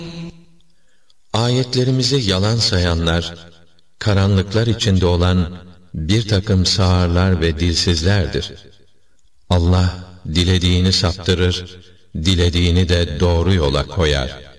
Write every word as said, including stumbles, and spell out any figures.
Ayetlerimizi yalan sayanlar, karanlıklar içinde olan bir takım sağırlar ve dilsizlerdir. Allah dilediğini saptırır, dilediğini de doğru yola koyar.